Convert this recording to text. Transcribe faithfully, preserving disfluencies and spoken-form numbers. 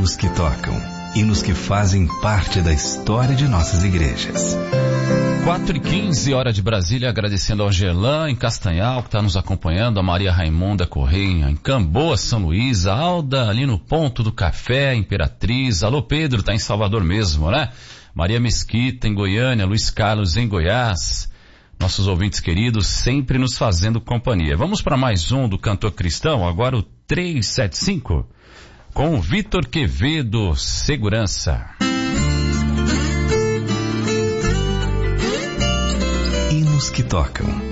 hinos que tocam, hinos que fazem parte da história de nossas igrejas. quatro e quinze, hora de Brasília, agradecendo ao Gerlan em Castanhal, que está nos acompanhando, a Maria Raimunda Correia em Camboa, São Luís, a Alda ali no Ponto do Café, Imperatriz, alô Pedro, tá em Salvador mesmo, né? Maria Mesquita em Goiânia, Luiz Carlos em Goiás, nossos ouvintes queridos sempre nos fazendo companhia. Vamos para mais um do Cantor Cristão, agora o trezentos e setenta e cinco, com o Vitor Quevedo, Segurança. Hinos que tocam,